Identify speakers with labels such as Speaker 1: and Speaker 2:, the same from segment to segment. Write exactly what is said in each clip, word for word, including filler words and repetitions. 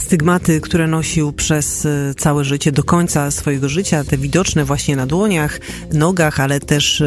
Speaker 1: stygmaty, które nosił przez całe życie, do końca swojego życia, te widoczne właśnie na dłoniach, nogach, ale też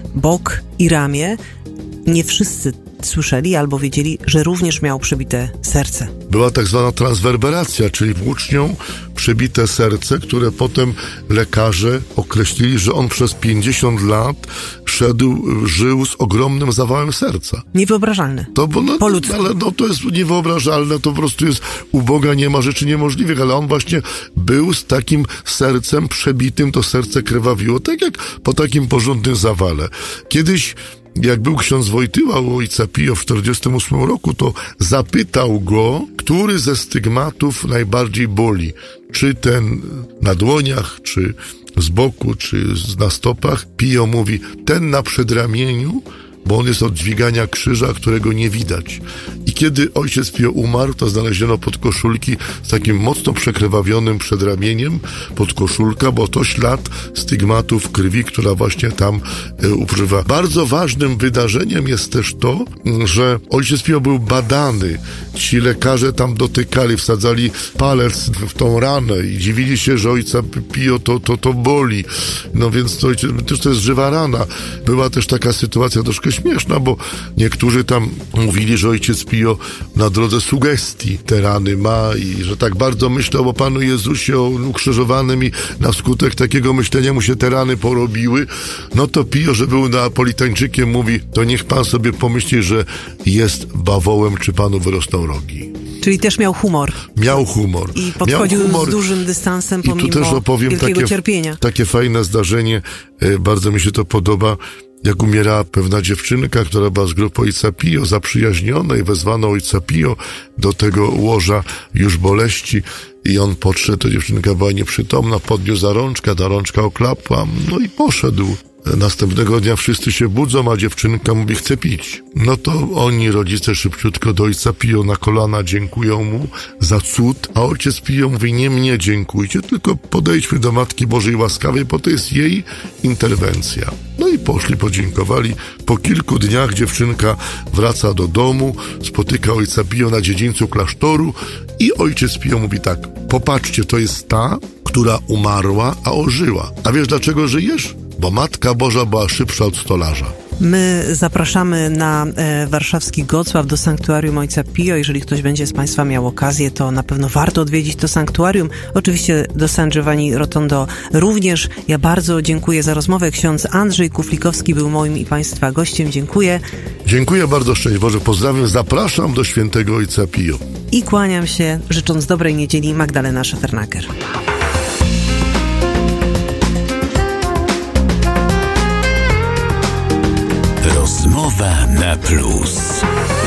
Speaker 1: bok i ramię, nie wszyscy słyszeli albo wiedzieli, że również miał przebite serce.
Speaker 2: Była tak zwana transwerberacja, czyli włócznią przebite serce, które potem lekarze określili, że on przez pięćdziesiąt lat szedł, żył z ogromnym zawałem serca.
Speaker 1: Niewyobrażalne.
Speaker 2: To, bo, no,
Speaker 1: po ludzku.
Speaker 2: Ale no, to jest niewyobrażalne, to po prostu jest, u Boga nie ma rzeczy niemożliwych, ale on właśnie był z takim sercem przebitym, to serce krwawiło, tak jak po takim porządnym zawale. Kiedyś jak był ksiądz Wojtyła u ojca Pio w czterdziestym ósmym roku, to zapytał go, który ze stygmatów najbardziej boli. Czy ten na dłoniach, czy z boku, czy na stopach. Pio mówi, ten na przedramieniu, bo on jest od dźwigania krzyża, którego nie widać. I kiedy ojciec Pio umarł, to znaleziono podkoszulki z takim mocno przekrwawionym przedramieniem, podkoszulka, bo to ślad stygmatów krwi, która właśnie tam e, upływa. Bardzo ważnym wydarzeniem jest też to, że ojciec Pio był badany. Ci lekarze tam dotykali, wsadzali palec w tą ranę i dziwili się, że ojca Pio to, to, to boli. No więc to, też to jest żywa rana. Była też taka sytuacja troszkę śmieszna, bo niektórzy tam mówili, że ojciec Pio na drodze sugestii te rany ma i że tak bardzo myślał o Panu Jezusie, o ukrzyżowanym i na skutek takiego myślenia mu się te rany porobiły. No to Pio, że był napolitańczykiem, mówi, to niech Pan sobie pomyśli, że jest bawołem, czy Panu wyrosną rogi.
Speaker 1: Czyli też miał humor.
Speaker 2: Miał humor.
Speaker 1: I podchodził
Speaker 2: miał humor.
Speaker 1: z dużym dystansem pomimo
Speaker 2: I tu też opowiem
Speaker 1: wielkiego
Speaker 2: takie,
Speaker 1: cierpienia.
Speaker 2: Takie fajne zdarzenie, bardzo mi się to podoba. Jak umierała pewna dziewczynka, która była z grupy ojca Pio, zaprzyjaźniona, i wezwano ojca Pio do tego łoża już boleści i on podszedł, ta dziewczynka była nieprzytomna, podniósł za rączkę, ta rączka oklapła, no i poszedł. Następnego dnia wszyscy się budzą, a dziewczynka mówi, chce pić. No to oni, rodzice, szybciutko do ojca Pio na kolana dziękują mu za cud, a ojciec Pio mówi, nie mnie dziękujcie, tylko podejdźmy do Matki Bożej Łaskawej, bo to jest jej interwencja. No i poszli, podziękowali. Po kilku dniach dziewczynka wraca do domu, spotyka ojca Pio na dziedzińcu klasztoru i ojciec Pio mówi tak, popatrzcie, to jest ta, która umarła, a ożyła. A wiesz, dlaczego żyjesz? Bo Matka Boża była szybsza od stolarza.
Speaker 1: My zapraszamy na e, warszawski Gocław do sanktuarium ojca Pio. Jeżeli ktoś będzie z Państwa miał okazję, to na pewno warto odwiedzić to sanktuarium. Oczywiście do San Giovanni Rotondo również. Ja bardzo dziękuję za rozmowę. Ksiądz Andrzej Kuflikowski był moim i Państwa gościem. Dziękuję.
Speaker 2: Dziękuję bardzo, szczęść Boże. Pozdrawiam, zapraszam do świętego ojca Pio.
Speaker 1: I kłaniam się, życząc dobrej niedzieli, Magdalena Szefernaker.
Speaker 3: Rozmowa na plus.